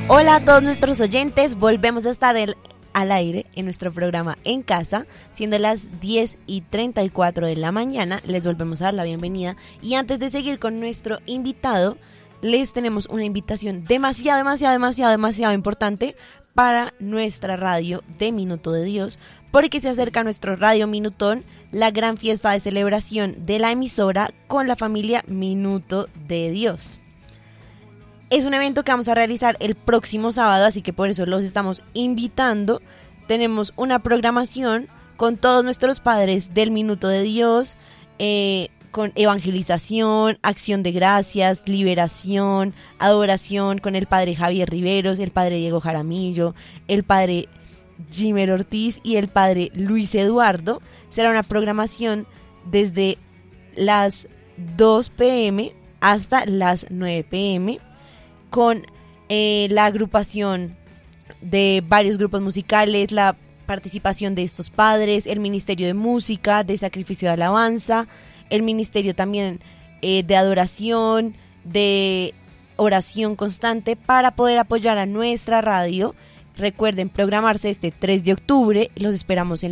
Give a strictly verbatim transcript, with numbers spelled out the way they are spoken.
Hola a todos nuestros oyentes, volvemos a estar el, al aire en nuestro programa En Casa, siendo las diez y treinta y cuatro de la mañana. Les volvemos a dar la bienvenida y antes de seguir con nuestro invitado, les tenemos una invitación demasiado, demasiado, demasiado, demasiado importante para nuestra radio de Minuto de Dios, porque se acerca nuestro Radio Minutón, la gran fiesta de celebración de la emisora con la familia Minuto de Dios. Es un evento que vamos a realizar el próximo sábado, así que por eso los estamos invitando. Tenemos una programación con todos nuestros padres del Minuto de Dios, eh, con evangelización, acción de gracias, liberación, adoración con el padre Javier Riveros, el padre Diego Jaramillo, el padre Jimer Ortiz y el padre Luis Eduardo. Será una programación desde las dos pm hasta las nueve pm con eh, la agrupación de varios grupos musicales, la participación de estos padres, el Ministerio de Música, de Sacrificio de Alabanza, el Ministerio también eh, de Adoración, de Oración Constante, para poder apoyar a nuestra radio. Recuerden programarse este tres de octubre, los esperamos en